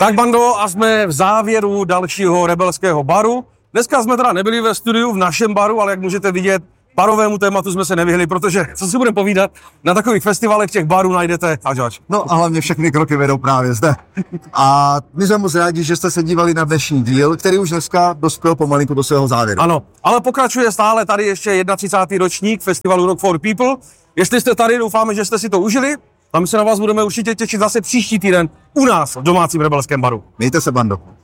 Tak bando, a jsme v závěru dalšího rebelského baru. Dneska jsme teda nebyli ve studiu v našem baru, ale jak můžete vidět, barovému tématu jsme se nevyhli, protože, co si budeme povídat, na takových festivalech těch barů najdete až. No a hlavně všechny kroky vedou právě zde. A my jsme moc rádi, že jste se dívali na dnešní díl, který už dneska dospěl pomalinku do svého závěru. Ano, ale pokračuje stále tady ještě 31. ročník festivalu Rock for People. Jestli jste tady, doufáme, že jste si to užili. A my se na vás budeme určitě těšit zase příští týden u nás v domácím rebelském baru. Mějte se, bando.